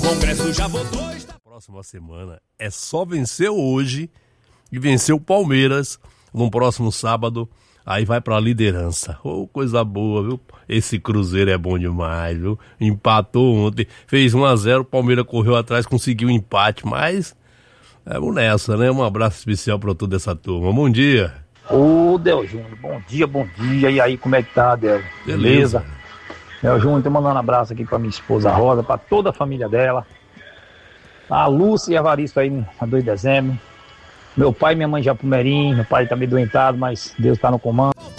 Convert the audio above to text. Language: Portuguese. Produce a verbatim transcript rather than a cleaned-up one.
Congresso já votou. Está... Próxima semana é só vencer hoje e vencer o Palmeiras no próximo sábado. Aí vai pra liderança. Oh, coisa boa, viu? Esse Cruzeiro é bom demais, viu? Empatou ontem, fez um a zero, o Palmeiras correu atrás, conseguiu um empate, mas vamos nessa, né? Um abraço especial pra toda essa turma. Bom dia. Ô, Del Júnior, bom dia, bom dia. E aí, como é que tá, Del? Beleza? Del Júnior, tô mandando um abraço aqui pra minha esposa Rosa, pra toda a família dela. A Lúcia e a Varisto aí, a dois de dezembro. Meu pai e minha mãe já pro Merim, meu pai tá meio doentado, mas Deus tá no comando.